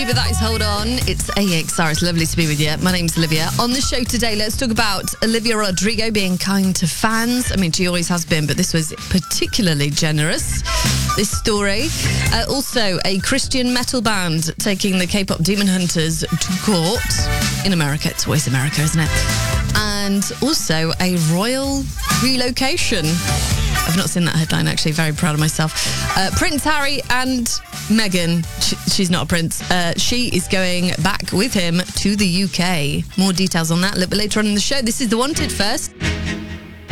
Bieber, that is Hold On. It's AXR. It's lovely to be with you. My name's Olivia. On the show today, let's talk about Olivia Rodrigo being kind to fans. I mean, she always has been, but this was particularly generous, this story. Also, a Christian metal band taking the K-pop Demon Hunters to court. In America, it's always America, isn't it? And also a royal relocation. I've not seen that headline, actually. Very proud of myself. Prince Harry and Meghan, she's not a prince, she is going back with him to the UK. More details on that a little bit later on in the show. This is The Wanted first.